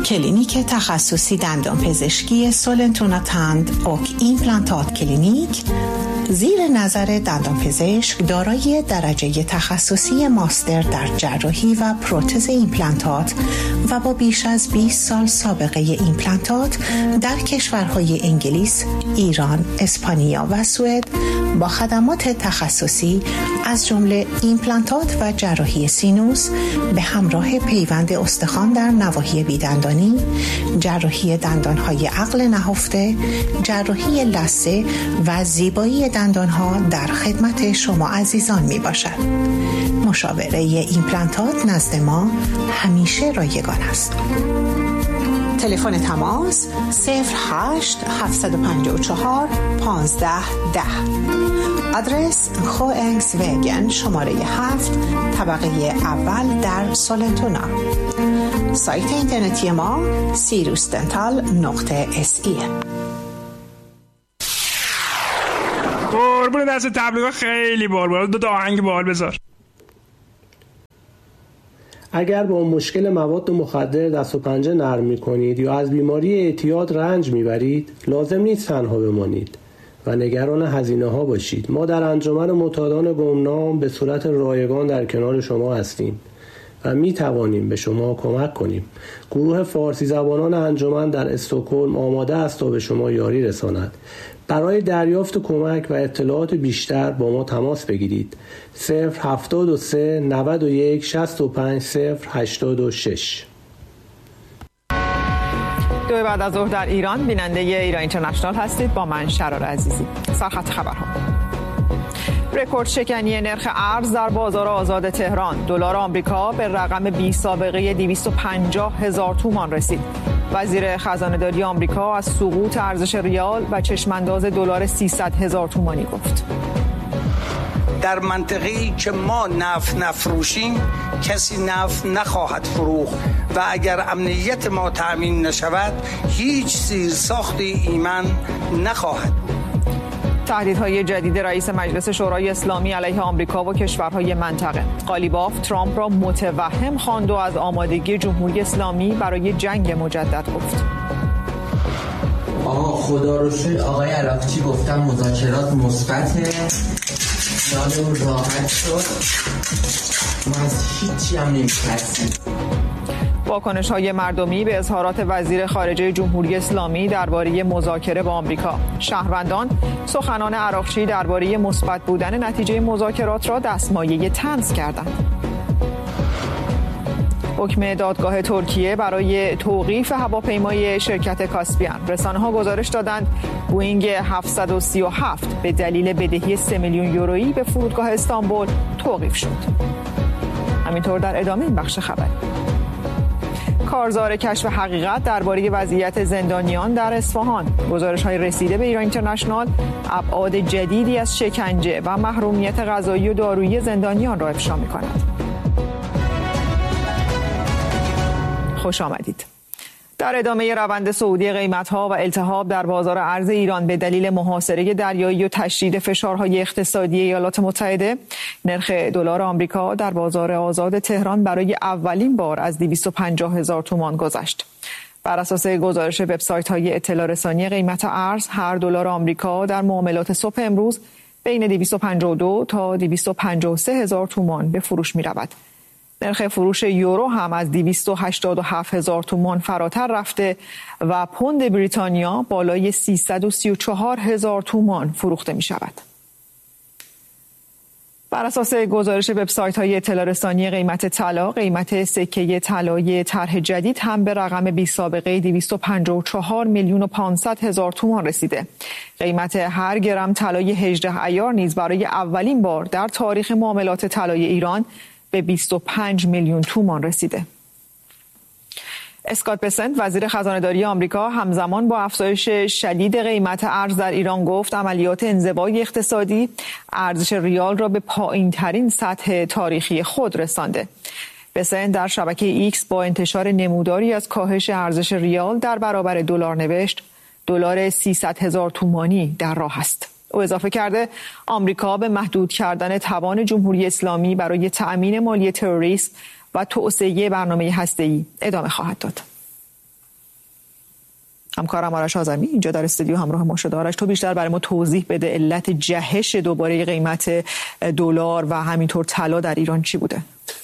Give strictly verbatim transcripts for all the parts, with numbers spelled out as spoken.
کلینیک تخصصی دندان پزشکی سولنتونا تند اوک ایمپلانتات کلینیک زیر نظر دندان پزشک دارای درجه تخصصی ماستر در جراحی و پروتز ایمپلانتات و با بیش از بیست سال سابقه ایمپلانتات در کشورهای انگلیس، ایران، اسپانیا و سوئد با خدمات تخصصی از جمله ایمپلانتات و جراحی سینوس به همراه پیوند استخوان در نواحی بیدندانی، جراحی دندانهای عقل نهفته، جراحی لثه و زیبایی دندانها در خدمت شما عزیزان می باشد. مشاوره ایمپلانتات نزد ما همیشه رایگان است. تلفن تماس صفر هشت هفت پنج چهار پانزده ده. آدرس خوانگس وگن شماره هفت طبقه اول در سولنتونا. سایت اینترنتی ما سیروس دنتال نقطه اس ای. قربون دست تبلیغات خیلی بال بال. دو تا آهنگ بال بذار. اگر با مشکل مواد مخدر دست و پنجه نرم می‌کنید یا از بیماری اعتیاد رنج می‌برید، لازم نیست تنها بمانید و نگران هزینه‌ها باشید. ما در انجمن معتادان گمنام به صورت رایگان در کنار شما هستیم و می‌توانیم به شما کمک کنیم. گروه فارسی زبانان انجمن در استکهلم آماده است تا به شما یاری رساند. برای دریافت کمک و اطلاعات بیشتر با ما تماس بگیرید. صفر هفتاد و سه نود و یک شصت و پنج صفر هشتاد و شش. دو بعد از ظهر در ایران بیننده ایران اینترنشنال هستید با من شرار عزیزی. سرخط خبرها. رکورد شکنی نرخ ارز در بازار آزاد تهران. دلار آمریکا به رقم بی سابقه دویست و پنجاه هزار تومان رسید. وزیر خزانه‌داری آمریکا از سقوط ارزش ریال و چشمانداز دلار سیصد هزار تومانی گفت. در منطقه‌ای که ما نفت نفروشیم کسی نفت نخواهد فروخت و اگر امنیت ما تأمین نشود هیچ زیرساختی ایمن نخواهد بود. تهدیدهای جدید رئیس مجلس شورای اسلامی علیه آمریکا و کشورهای منطقه. قالیباف ترامپ را متوهم خواند و از آمادگی جمهوری اسلامی برای جنگ مجدد گفت. آقا خدا رو شکر آقای عراقچی گفتم مذاکرات مثبته، یادمون راحت شد، ما از هیچی هم نمی‌ترسیم. واکنش‌های مردمی به اظهارات وزیر خارجه جمهوری اسلامی درباره مذاکره با آمریکا. شهروندان سخنان عراقچی درباره مثبت بودن نتیجه مذاکرات را دستمایه طنز کردند. حکم دادگاه ترکیه برای توقیف هواپیمای شرکت کاسپیان. رسانه‌ها گزارش دادند بوئینگ هفتصد و سی و هفت به دلیل بدهی سه میلیون یورویی به فرودگاه استانبول توقیف شد. همینطور در ادامه این بخش خبری. کارزار کشف حقیقت درباره وضعیت زندانیان در اصفهان. گزارش‌های رسیده به ایران اینترنشنال ابعاد جدیدی از شکنجه و محرومیت غذایی و دارویی زندانیان را افشا می‌کند. خوش آمدید. در ادامه روند صعودی قیمت‌ها و التهاب در بازار ارز ایران به دلیل محاصره دریایی و تشدید فشارهای اقتصادی ایالات متحده، نرخ دلار آمریکا در بازار آزاد تهران برای اولین بار از دویست و پنجاه هزار تومان گذشت. بر اساس گزارش وبسایت‌های اطلاع رسانی قیمت ارز، هر دلار آمریکا در معاملات صبح امروز بین دویست و پنجاه و دو تا دویست و پنجاه و سه هزار تومان به فروش می‌رود. نرخ فروش یورو هم از دویست و هشتاد و هفت هزار تومان فراتر رفته و پوند بریتانیا بالای سیصد و سی و چهار هزار تومان فروخته می شود. بر اساس گزارش وبسایت‌های اطلاع رسانی قیمت طلا، قیمت سکه طلای طرح جدید هم به رقم بی سابقه دویست و پنجاه و چهار میلیون و پانصد هزار تومان رسیده. قیمت هر گرم طلای هجده عیار نیز برای اولین بار در تاریخ معاملات طلای ایران به بیست و پنج میلیون تومان رسیده. اسکات بسنت وزیر خزانه‌داری آمریکا همزمان با افزایش شدید قیمت ارز در ایران گفت عملیات انزوای اقتصادی ارزش ریال را به پایین‌ترین سطح تاریخی خود رسانده. بسنت در شبکه ایکس با انتشار نموداری از کاهش ارزش ریال در برابر دلار نوشت دلار سیصد هزار تومانی در راه است. او اضافه کرده آمریکا به محدود کردن توان جمهوری اسلامی برای تأمین مالی تروریسم و توسعه برنامه هسته‌ای ادامه خواهد داد. همکارم آرش آزمی اینجا در استودیو همراه ما شده. آرش، تو بیشتر برای ما توضیح بده علت جهش دوباره قیمت دلار و همینطور طلا در ایران چی بوده؟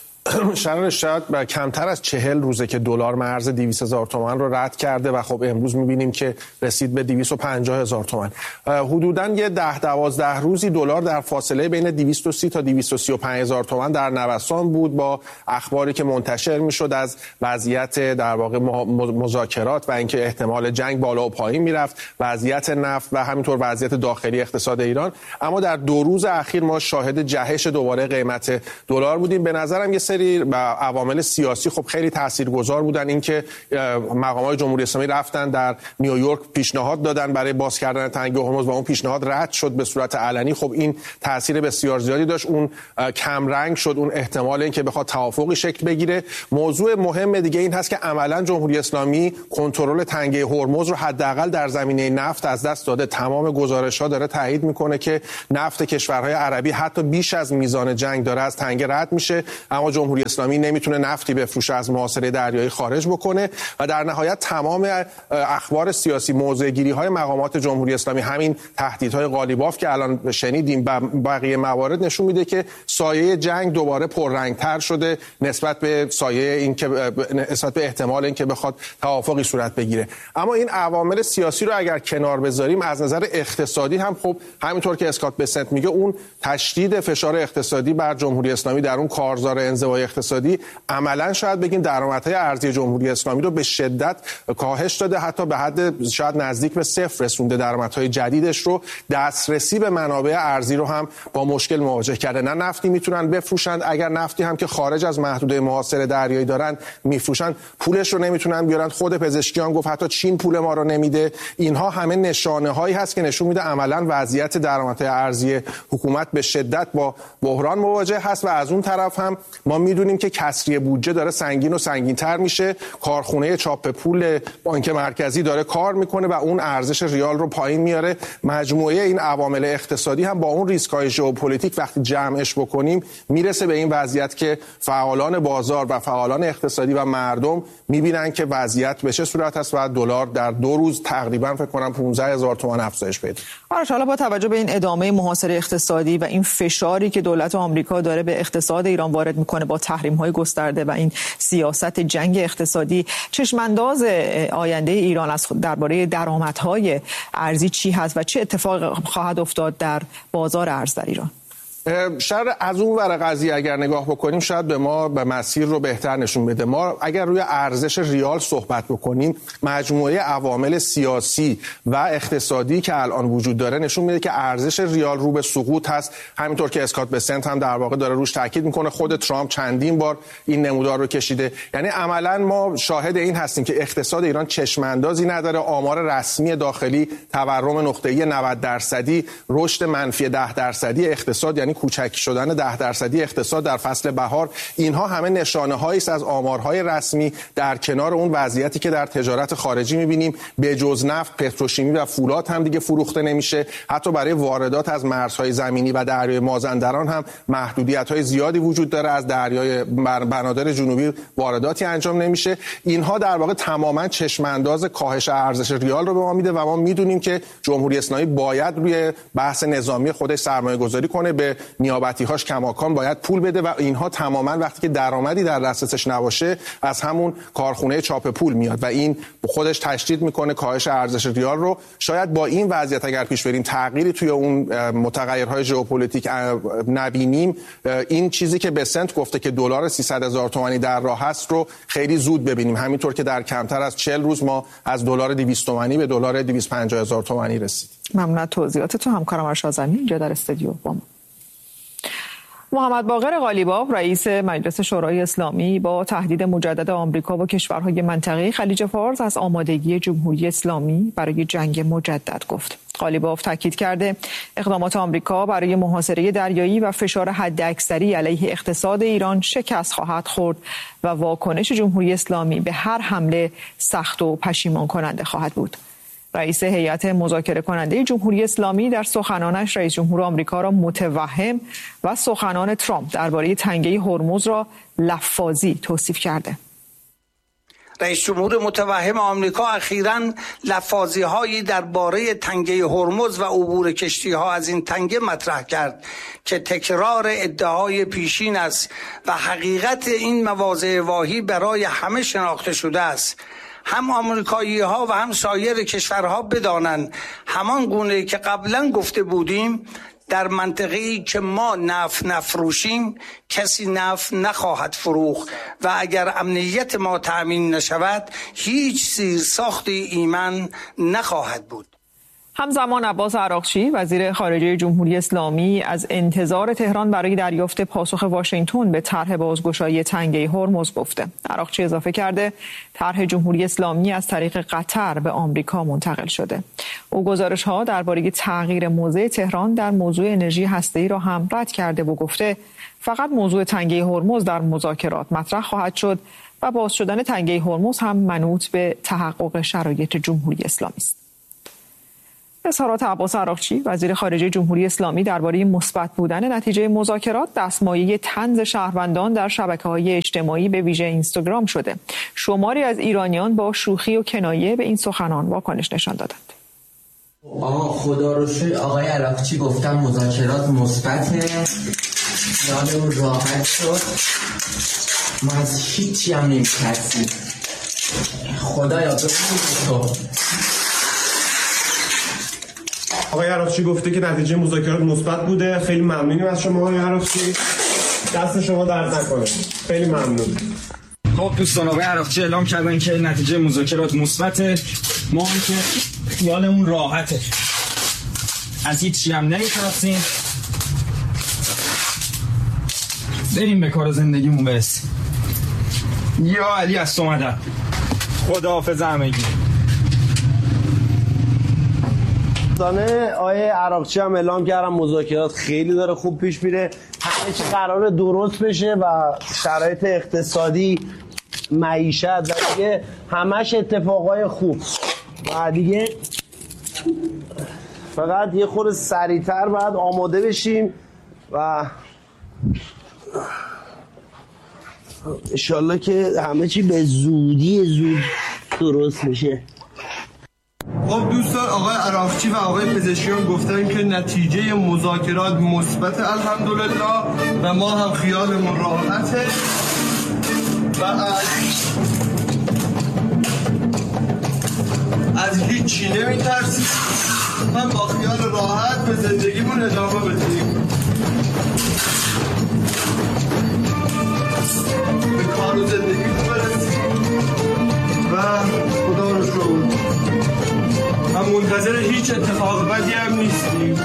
شرح شاید کمتر از چهل روزه که دلار مرز دویست هزار تومان رو رد کرده و خب امروز می‌بینیم که رسید به دویست و پنجاه هزار تومان. حدوداً یه ده دوازده روزی دلار در فاصله بین دویست و سی تا دویست و سی و پنج هزار تومان در نوسان بود با اخباری که منتشر می‌شد از وضعیت در واقع مذاکرات و اینکه احتمال جنگ بالا و پایین میرفت، وضعیت نفت و همینطور وضعیت داخلی اقتصاد ایران. اما در دو روز اخیر ما شاهد جهش دوباره قیمت دلار بودیم. به نظرم یه سری و عوامل سیاسی خب خیلی تاثیرگذار بودن. اینکه مقامات جمهوری اسلامی رفتن در نیویورک پیشنهاد دادن برای باز کردن تنگه هرمز و اون پیشنهاد رد شد به صورت علنی، خب این تاثیر بسیار زیادی داشت. اون کم رنگ شد، اون احتمال اینکه بخواد توافقی شکل بگیره. موضوع مهم دیگه این هست که عملا جمهوری اسلامی کنترل تنگه هرمز رو حداقل در زمینه نفت از دست داده. تمام گزارش‌ها داره تایید میکنه که نفت کشورهای عربی حتی بیش از میزان جنگ داره از تنگه رد میشه، اما جمهوری اسلامی نمیتونه نفتی بفروشه از محاصره دریایی خارج بکنه. و در نهایت تمام اخبار سیاسی، موضع‌گیری های مقامات جمهوری اسلامی، همین تهدیدهای قالیباف که الان شنیدیم و بقیه موارد نشون میده که سایه جنگ دوباره پررنگتر شده نسبت به سایه این که نسبت به احتمال اینکه بخواد توافقی صورت بگیره. اما این عوامل سیاسی رو اگر کنار بذاریم، از نظر اقتصادی هم خب همینطور که اسکات بسنت میگه، اون تشدید فشار اقتصادی بر جمهوری اسلامی در اون کارزار انزوای اقتصادی عملا شاید بگیم درآمدهای ارزی جمهوری اسلامی رو به شدت کاهش داده، حتی به حد شاید نزدیک به صفر رسونده. درآمدهای جدیدش رو، دسترسی به منابع ارزی رو هم با مشکل مواجه کرده. نه نفتی میتونن بفروشند، اگر نفتی هم که خارج از محدوده محاصره دریایی دارن میفروشن، پولش رو نمیتونن بیارن. خود پزشکیان گفت حتی چین پول ما رو نمیده. اینها همه نشانه هایی هست که نشون میده عملا وضعیت درآمدهای ارزی حکومت به شدت با بحران مواجه هست. و از اون طرف هم ما میدونیم که کسری بودجه داره سنگین و سنگین‌تر میشه. کارخونه چاپ پول بانک مرکزی داره کار میکنه و اون ارزش ریال رو پایین میاره. مجموعه این عوامل اقتصادی هم با اون ریسک‌های ژئوپلیتیک وقتی جمعش بکنیم میرسه به این وضعیت که فعالان بازار و فعالان اقتصادی و مردم میبینن که وضعیت به چه صورت است و دلار در دو روز تقریبا فکر کنم پانزده هزار تومان افزایش پیدا کرد. آره، حالا با توجه به این ادامه محاصره اقتصادی و این فشاری که دولت آمریکا داره به اقتصاد ایران وارد میکنه با تحریم‌های گسترده و این سیاست جنگ اقتصادی، چشمانداز آینده ایران از درباره درآمدهای ارزی چی هست و چه اتفاق خواهد افتاد در بازار ارز در ایران؟ شاید از اون ور قضیه اگر نگاه بکنیم شاید به ما به مسیر رو بهتر نشون بده. ما اگر روی ارزش ریال صحبت بکنیم، مجموعه عوامل سیاسی و اقتصادی که الان وجود داره نشون میده که ارزش ریال رو به سقوط هست. همینطور که اسکات بسنت هم در واقع داره روش تاکید میکنه. خود ترامپ چندین بار این نمودار رو کشیده. یعنی عملا ما شاهد این هستیم که اقتصاد ایران چشم اندازی نداره. آمار رسمی داخلی تورم نقطه‌ای نود درصدی، رشد منفی ده درصدی اقتصاد، یعنی کوچک شدن ده درصدی اقتصاد در فصل بهار، اینها همه نشانه هایی است از آمارهای رسمی در کنار اون وضعیتی که در تجارت خارجی می‌بینیم. به جز نفت، پتروشیمی و فولاد هم دیگه فروخته نمیشه. حتی برای واردات از مرزهای زمینی و دریای مازندران هم محدودیت‌های زیادی وجود داره. از دریای بنادر جنوبی وارداتی انجام نمیشه. اینها در واقع تماما چشم انداز کاهش ارزش ریال رو به ما میده و ما میدونیم که جمهوری اسلامی باید روی بحث نظامی خودش سرمایه‌گذاری کنه، به نیابتی‌هاش کماکان باید پول بده و اینها تماما وقتی که درآمدی در دسترسش نباشه از همون کارخونه چاپ پول میاد و این خودش تشدید میکنه کاهش ارزش ریال رو. شاید با این وضعیت اگر پیش بریم تغییری توی اون متغیرهای ژئوپلیتیک نبینیم. این چیزی که بسنت گفته که دلار سیصد هزار تومانی در راه هست رو خیلی زود ببینیم، همینطور که در کمتر از چهل روز ما از دلار دویست تومانی به دلار دویست و پنجاه هزار تومانی رسیدیم. ممنون از توضیحاتتون همکارم آرش آزمی اینجا در استودیو با ما. محمد باقر قالیباف رئیس مجلس شورای اسلامی با تهدید مجدد آمریکا و کشورهای منطقه خلیج فارس از آمادگی جمهوری اسلامی برای جنگ مجدد گفت. قالیباف تاکید کرده اقدامات آمریکا برای محاصره دریایی و فشار حداکثری علیه اقتصاد ایران شکست خواهد خورد و واکنش جمهوری اسلامی به هر حمله سخت و پشیمان کننده خواهد بود. رئیس هیئت مذاکره کننده جمهوری اسلامی در سخنانش رئیس جمهور آمریکا را متوهم و سخنان ترامپ درباره تنگه هرمز را لفاظی توصیف کرده. رئیس جمهور متوهم آمریکا اخیراً لفاظی‌هایی درباره تنگه هرمز و عبور کشتی‌ها از این تنگه مطرح کرد که تکرار ادعای پیشین است و حقیقت این مواضع واهی برای همه شناخته شده است. هم آمریکایی ها و هم سایر کشورها بدانند همان گونه که قبلا گفته بودیم در منطقه‌ای که ما نفت نفروشیم کسی نفت نخواهد فروخت و اگر امنیت ما تأمین نشود هیچ زیرساختی ایمن نخواهد بود. همزمان عباس عراقچی وزیر خارجه جمهوری اسلامی از انتظار تهران برای دریافت پاسخ واشنگتن به طرح بازگشایی تنگه هرمز گفته. عراقچی اضافه کرده طرح جمهوری اسلامی از طریق قطر به آمریکا منتقل شده. او گزارش‌ها درباره تغییر موضع تهران در موضوع انرژی هسته‌ای را هم رد کرده و گفته فقط موضوع تنگه هرمز در مذاکرات مطرح خواهد شد و باز شدن تنگه هرمز هم منوط به تحقق شرایط جمهوری اسلامی است. اظهارات عباس عراقچی وزیر خارجه جمهوری اسلامی درباره مثبت بودن نتیجه مذاکرات دستمایه طنز شهروندان در شبکه‌های اجتماعی به ویژه اینستاگرام شده. شماری از ایرانیان با شوخی و کنایه به این سخنان واکنش نشان دادند. آقا خدا رو شکر آقای عراقچی گفتن مذاکرات مثبته، خیالمون راحت شد، ما از هیچی هم نمی‌ترسیم. خدایا ببینید تو آقای عراقچی گفته که نتیجه مذاکرات مثبت بوده. خیلی ممنونیم از شما آقای عراقچی، دست شما درد نکنه. خیلی ممنون. خب دوستان، آقای عراقچی اعلام کردن که نتیجه مذاکرات مثبته، ما هم که خیالمون راحته، از هیچ چی هم نمی‌ترسیم، بریم به کار زندگیمون برسیم. یا علی از اومدن. خداحافظ همگی. دانه آیه عراقچی هم اعلام کردم مذاکرات خیلی داره خوب پیش میره، همه چی قراره درست بشه و شرایط اقتصادی، معیشت و دیگه همش اتفاقای خوب و دیگه فقط یه خورده سریعتر باید آماده بشیم و انشالله که همه چی به زودی زود درست بشه. خب دوستان، آقای عراقچی و آقای پزشکیان گفتن که نتیجه مذاکرات مثبت الحمدلله و ما هم خیالمون راحته و از از هیچی نمیترسیم. من با خیال راحت به زندگیمون ادامه بدیم، به کار و زندگیمون برسیم و خدا رو شکر من منتظر هیچ اتفاق بدی هم نیستیم.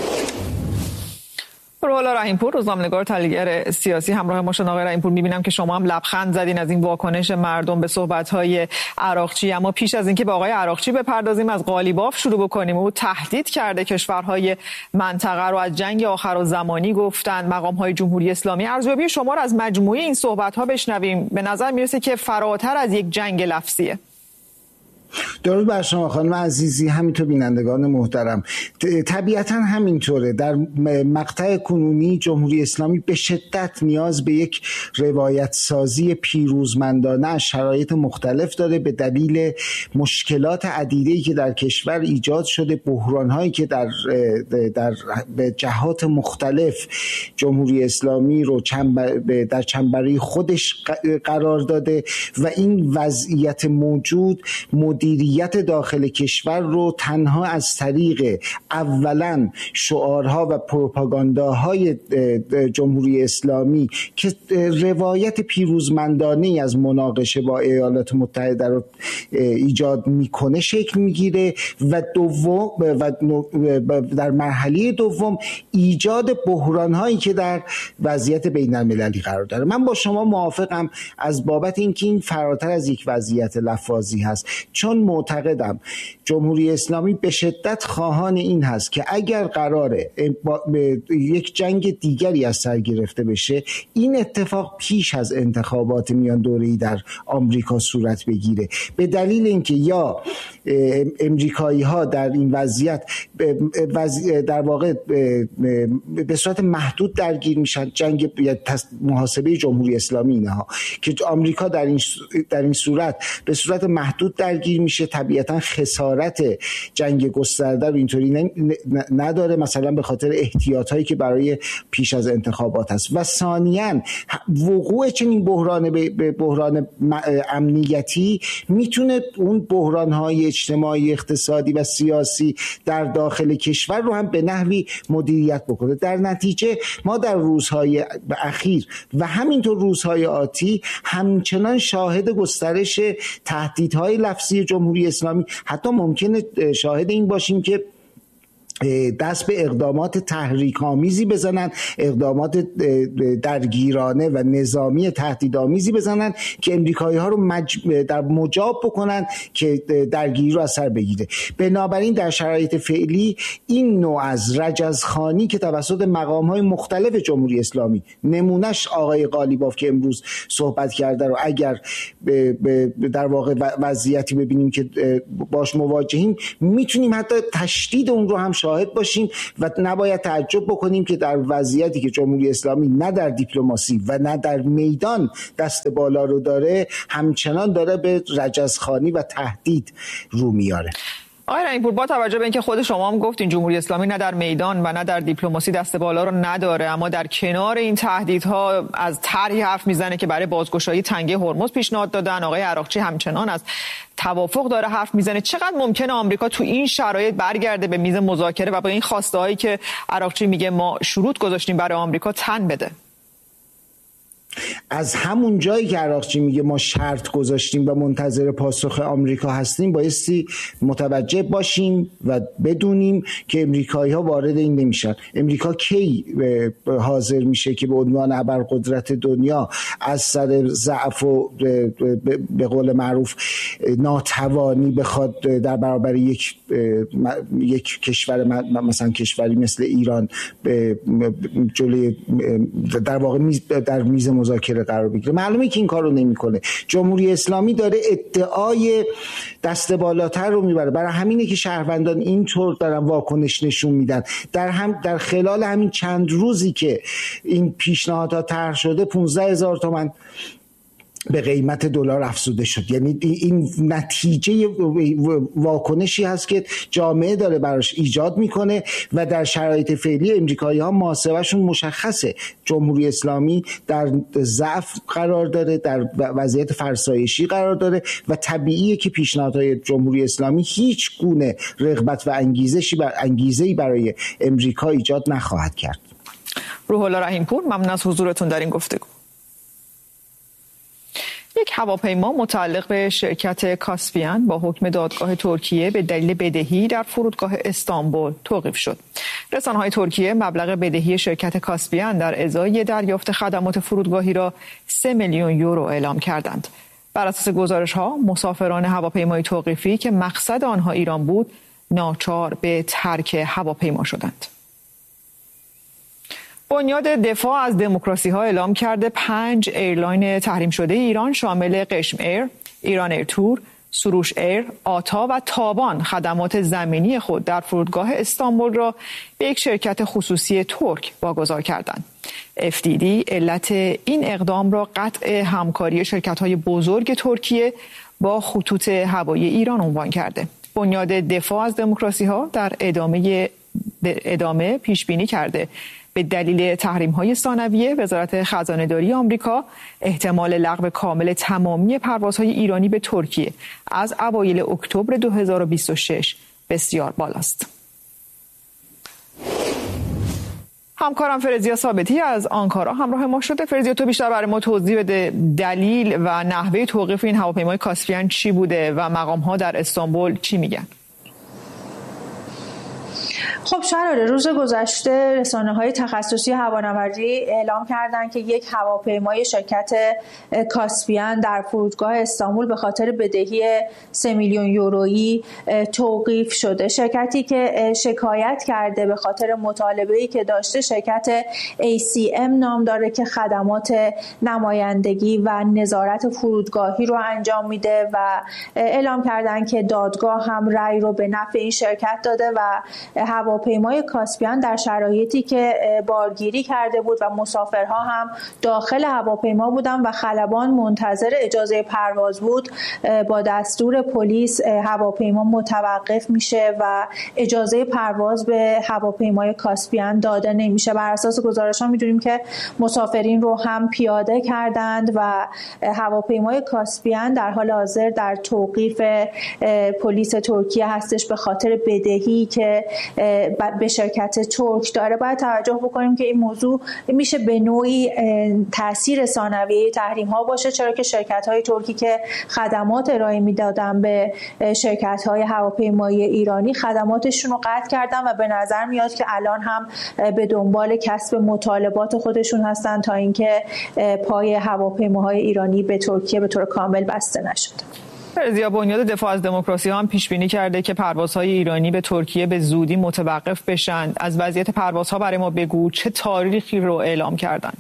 روح‌الله رحیم‌پور، روزنامه‌نگار تحلیلگر سیاسی، همراه ما شدن. آقای رحیم‌پور، می‌بینم که شما هم لبخند زدین از این واکنش مردم به صحبت‌های عراقچی، اما پیش از اینکه با آقای عراقچی بپردازیم از قالیباف شروع بکنیم. او تهدید کرده کشورهای منطقه رو از جنگ آخرالزمانی گفتن. مقام‌های جمهوری اسلامی، ارزیابی شما رو از مجموعه این صحبت‌ها بشنویم. به نظر میرسه که فراتر از یک جنگ لفظیه. درود بر شما خانم عزیزی، همینطور بینندگان محترم. طبیعتا همینطوره. در مقطع کنونی جمهوری اسلامی به شدت نیاز به یک روایت سازی پیروزمندانه از شرایط مختلف داره به دلیل مشکلات عدیده‌ای که در کشور ایجاد شده، بحران‌هایی که در در به جهات مختلف جمهوری اسلامی رو در چنبره خودش قرار داده و این وضعیت موجود مدیریت داخل کشور رو تنها از طریق اولا شعارها و پروپاگانداهای جمهوری اسلامی که روایت پیروزمندانه از مناقشه با ایالات متحده رو ایجاد میکنه شکل میگیره و دوم و در مرحله دوم ایجاد بحران‌هایی که در وضعیت بین‌المللی قرار داره. من با شما موافقم از بابت اینکه این فراتر از یک وضعیت لفاظی هست، چون چون معتقدم جمهوری اسلامی به شدت خواهان این هست که اگر قراره یک جنگ دیگری از سر گرفته بشه این اتفاق پیش از انتخابات میان دوره‌ای در آمریکا صورت بگیره، به دلیل اینکه یا امریکایی ها در این وضعیت در واقع به صورت محدود درگیر میشن، جنگ محاسبه جمهوری اسلامی اینها که آمریکا در این در این صورت به صورت محدود درگیر میشه، طبیعتا خسارت جنگ گسترده رو اینطوری نداره، مثلا به خاطر احتیاط هایی که برای پیش از انتخابات هست. و ثانیاً وقوع چنین بحران به بحران امنیتی میتونه اون بحران های اجتماعی، اقتصادی و سیاسی در داخل کشور رو هم به نحوی مدیریت بکنه. در نتیجه ما در روزهای اخیر و همینطور روزهای آتی همچنان شاهد گسترش تهدیدهای لفظی جمهوری اسلامی، حتی ممکنه شاهد این باشیم که دست به اقدامات تحریک‌آمیزی بزنن، اقدامات درگیرانه و نظامی تهدیدآمیزی بزنن که امریکایی‌ها رو مج... در مجاب بکنن که درگیری رو از سر بگیره. بنابراین در شرایط فعلی این نوع از رجزخوانی که توسط مقام‌های مختلف جمهوری اسلامی، نمونهش آقای قالیباف که امروز صحبت کرده رو اگر در واقع وضعیتی ببینیم که باش مواجهیم، میتونیم حتی تشدید اون رو هم شاهد باشیم و نباید تعجب بکنیم که در وضعیتی که جمهوری اسلامی نه در دیپلماسی و نه در میدان دست بالا رو داره، همچنان داره به رجزخوانی و تهدید رو میاره. آقای رحیم‌پور، با توجه به اینکه خود شما هم گفتین جمهوری اسلامی نه در میدان و نه در دیپلماسی دست بالا رو نداره، اما در کنار این تهدیدها از طرحی حرف میزنه که برای بازگشایی تنگه هرمز پیشنهاد دادن. آقای عراقچی همچنان از توافق داره حرف میزنه. چقدر ممکنه آمریکا تو این شرایط برگرده به میز مذاکره و با این خواسته هایی که عراقچی میگه ما شروط گذاشتیم برای آمریکا تن بده؟ از همون جایی که عراقچی میگه ما شرط گذاشتیم و منتظر پاسخ آمریکا هستیم، بایستی متوجه باشیم و بدونیم که امریکایی ها وارد این نمیشن. امریکا کی حاضر میشه که به عنوان ابرقدرت دنیا از سر ضعف و به قول معروف ناتوانی بخواد در برابر یک یک کشور مثلا کشوری مثل ایران جلوی در واقع در میز مذاکره قرار بگیره؟ معلومه که این کارو نمیکنه. جمهوری اسلامی داره ادعای دست بالاتر رو میبره، برای همینه که شهروندان اینطور دارن واکنش نشون میدن. در هم در خلال همین چند روزی که این پیشنهادها طرح شده پانزده هزار تومان به قیمت دلار افزوده شد. یعنی این نتیجه واکنشی هست که جامعه داره براش ایجاد میکنه و در شرایط فعلی امریکایی ها محاسبهشون مشخصه. جمهوری اسلامی در ضعف قرار داره، در وضعیت فرسایشی قرار داره و طبیعیه که پیشنهادهای جمهوری اسلامی هیچ گونه رغبت و انگیزشی بر انگیزه‌ای برای امریکا ایجاد نخواهد کرد. روح الله رحیم‌پور، ممنون از حضورتون در این گفتگو. یک هواپیما متعلق به شرکت کاسپیان با حکم دادگاه ترکیه به دلیل بدهی در فرودگاه استانبول توقیف شد. رسانه‌های ترکیه مبلغ بدهی شرکت کاسپیان در ازای دریافت خدمات فرودگاهی را سه میلیون یورو اعلام کردند. بر اساس گزارش‌ها مسافران هواپیمای توقیفی که مقصد آنها ایران بود ناچار به ترک هواپیما شدند. بنیاد دفاع از دموکراسی ها اعلام کرده پنج ایرلاین تحریم شده ایران شامل قشم ایر، ایران ایر تور، سروش ایر، آتا و تابان خدمات زمینی خود در فرودگاه استانبول را به یک شرکت خصوصی ترک واگذار کردند. اف دی دی علت این اقدام را قطع همکاری شرکت های بزرگ ترکیه با خطوط هوایی ایران عنوان کرده. بنیاد دفاع از دموکراسی ها در ادامه ادامه پیش بینی کرده به دلیل تحریم‌های ثانویه وزارت خزانه‌داری آمریکا احتمال لغو کامل تمامی پروازهای ایرانی به ترکیه از اوایل اکتبر دو هزار و بیست و شش بسیار بالاست. همکارم فرزیا ثابتی از آنکارا همراه ما شده. فرزیا، تو بیشتر برای ما توضیح بده دلیل و نحوه توقیف این هواپیمای کاسپیان چی بوده و مقام‌ها در استانبول چی میگن؟ خب شراره روز گذشته رسانه‌های تخصصی هوانوردی اعلام کردند که یک هواپیمای شرکت کاسپیان در فرودگاه استانبول به خاطر بدهی سه میلیون یورویی توقیف شده. شرکتی که شکایت کرده به خاطر مطالبه‌ای که داشته شرکت ای سی ام نام داره که خدمات نمایندگی و نظارت فرودگاهی رو انجام میده و اعلام کردن که دادگاه هم رأی رو به نفع این شرکت داده و هواپیمای کاسپیان در شرایطی که بارگیری کرده بود و مسافرها هم داخل هواپیما بودن و خلبان منتظر اجازه پرواز بود، با دستور پلیس هواپیما متوقف میشه و اجازه پرواز به هواپیمای کاسپیان داده نمیشه. بر اساس گزارش‌ها می‌دونیم که مسافرین رو هم پیاده کردند و هواپیمای کاسپیان در حال حاضر در توقیف پلیس ترکیه هستش به خاطر بدهی که به شرکت ترک داره. باید توجه بکنیم که این موضوع میشه به نوعی تاثیر ثانویه تحریم ها باشه، چرا که شرکت های ترکی که خدمات ارائه میدادن به شرکت های هواپیمایی ایرانی خدماتشون رو قطع کردن و به نظر میاد که الان هم به دنبال کسب مطالبات خودشون هستن تا اینکه پای هواپیماهای ایرانی به ترکیه به طور کامل بسته نشد. فرزیا، بنیاد دفاع از دموکراسی هم پیش بینی کرده که پروازهای ایرانی به ترکیه به زودی متوقف بشن. از وضعیت پروازها برای ما بگو، چه تاریخی رو اعلام کردند؟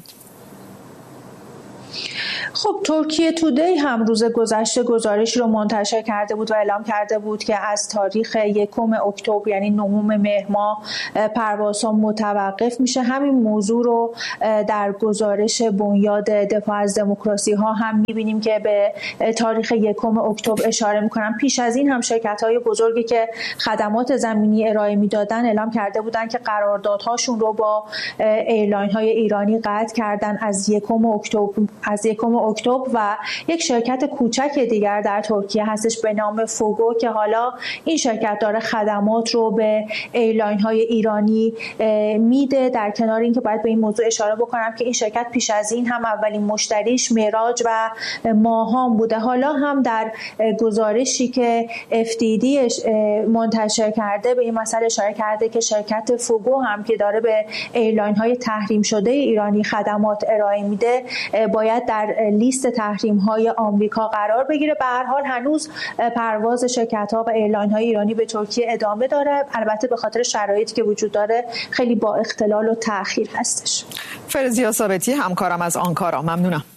خب ترکیه تودی هم روز گذشته گزارشی رو منتشر کرده بود و اعلام کرده بود که از تاریخ یکم اکتبر یعنی نهم مهر ماه پروازها متوقف میشه. همین موضوع رو در گزارش بنیاد دفاع از دموکراسی ها هم میبینیم که به تاریخ یکم اکتبر اشاره میکنن. پیش از این هم شرکت های بزرگی که خدمات زمینی ارائه میدادن اعلام کرده بودن که قراردادهاشون رو با ایرلاین های ایرانی قطع کردن از یکم اکتبر از یکم اکتبر و یک شرکت کوچک دیگر در ترکیه هستش به نام فوگو که حالا این شرکت داره خدمات رو به ایرلاین های ایرانی میده. در کنار اینکه باید به این موضوع اشاره بکنم که این شرکت پیش از این هم اولین مشتریش معراج و ماهان بوده. حالا هم در گزارشی که اف دی دی منتشر کرده به این مسئله اشاره کرده که شرکت فوگو هم که داره به ایرلاین های تحریم شده ایرانی خدمات ارائه میده باید در لیست تحریم های آمریکا قرار بگیره. به هر حال هنوز پرواز شرکت ها و ایرلاین های ایرانی به ترکیه ادامه داره، البته به خاطر شرایطی که وجود داره خیلی با اختلال و تأخیر هستش. فرزیا ثابتی همکارم از آنکارا، ممنونم.